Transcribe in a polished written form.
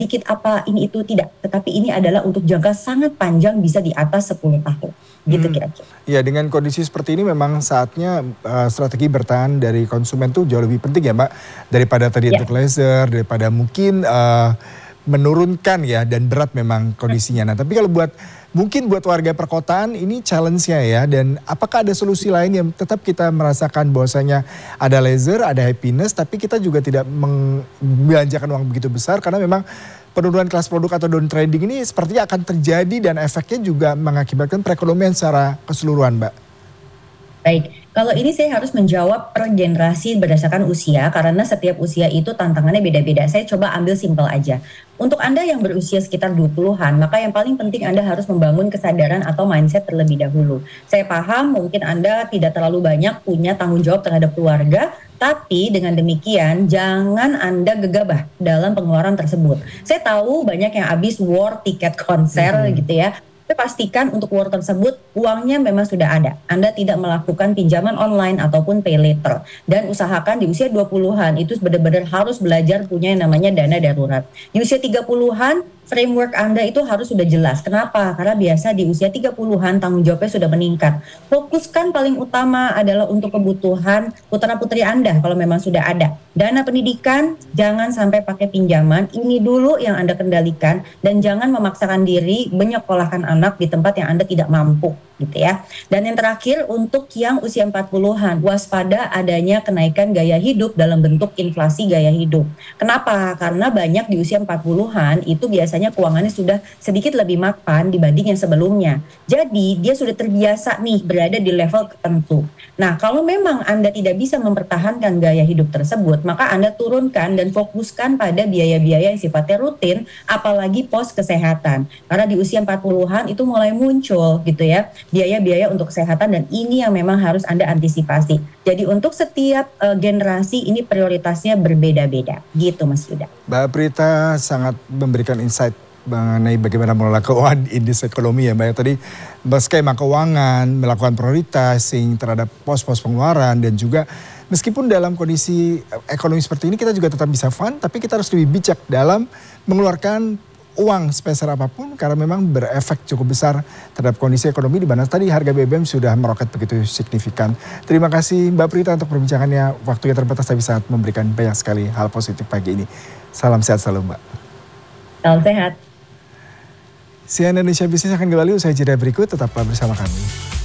sedikit apa ini itu tidak, tetapi ini adalah untuk jangka sangat panjang bisa di atas 10 tahun. Gitu Hmm, kira-kira. ya dengan kondisi seperti ini memang saatnya strategi bertahan dari konsumen tuh jauh lebih penting ya Mbak, daripada tadi Ya. untuk laser, daripada mungkin menurunkan ya dan berat memang kondisinya. Nah tapi kalau mungkin buat warga perkotaan ini challenge-nya ya, dan apakah ada solusi lain yang tetap kita merasakan bahwasanya ada laser, ada happiness, tapi kita juga tidak membelanjakan uang begitu besar karena memang penurunan kelas produk atau down trading ini sepertinya akan terjadi dan efeknya juga mengakibatkan perekonomian secara keseluruhan, Mbak. Baik, kalau ini saya harus menjawab per generasi berdasarkan usia karena setiap usia itu tantangannya beda-beda. Saya coba ambil simpel aja. Untuk Anda yang berusia sekitar 20-an, maka yang paling penting Anda harus membangun kesadaran atau mindset terlebih dahulu. Saya paham mungkin Anda tidak terlalu banyak punya tanggung jawab terhadap keluarga, tapi dengan demikian jangan Anda gegabah dalam pengeluaran tersebut. Saya tahu banyak yang habis war tiket konser Mhm. gitu ya. Tapi pastikan untuk war tersebut uangnya memang sudah ada. Anda tidak melakukan pinjaman online ataupun pay later. Dan usahakan di usia 20-an itu benar-benar harus belajar punya yang namanya dana darurat. Di usia 30-an framework Anda itu harus sudah jelas. Kenapa? Karena biasa di usia 30-an tanggung jawabnya sudah meningkat. Fokuskan paling utama adalah untuk kebutuhan putra-putri Anda kalau memang sudah ada. Dana pendidikan jangan sampai pakai pinjaman, ini dulu yang Anda kendalikan dan jangan memaksakan diri menyekolahkan anak di tempat yang Anda tidak mampu gitu ya. Dan yang terakhir untuk yang usia 40-an, waspada adanya kenaikan gaya hidup dalam bentuk inflasi gaya hidup. Kenapa? Karena banyak di usia 40-an itu biasanya keuangannya sudah sedikit lebih mapan dibanding yang sebelumnya. Jadi dia sudah terbiasa nih berada di level tertentu. Nah, kalau memang Anda tidak bisa mempertahankan gaya hidup tersebut, maka Anda turunkan dan fokuskan pada biaya-biaya yang sifatnya rutin, apalagi pos kesehatan. Karena di usia 40-an itu mulai muncul gitu ya, biaya-biaya untuk kesehatan dan ini yang memang harus Anda antisipasi. Jadi untuk setiap generasi ini prioritasnya berbeda-beda. Gitu Mas Yuda. Mbak Prita sangat memberikan insight mengenai bagaimana mengelola keuangan di industri ekonomi ya Mbak. Ya. Tadi skema keuangan, melakukan prioritasi terhadap pos-pos pengeluaran dan juga meskipun dalam kondisi ekonomi seperti ini kita juga tetap bisa fun, tapi kita harus lebih bijak dalam mengeluarkan uang sebesar apapun karena memang berefek cukup besar terhadap kondisi ekonomi di mana tadi harga BBM sudah meroket begitu signifikan. Terima kasih Mbak Prita untuk perbincangannya. Waktunya terbatas tapi sangat memberikan banyak sekali hal positif pagi ini. Salam sehat selalu Mbak. Salam sehat. CNN Indonesia Bisnis akan kembali usai jeda berikut, tetaplah bersama kami.